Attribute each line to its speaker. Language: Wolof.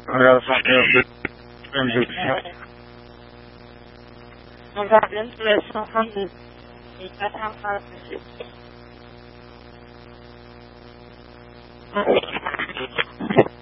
Speaker 1: I gotta find out the terms of
Speaker 2: On va bientôt la 132. Et pas sympa, monsieur.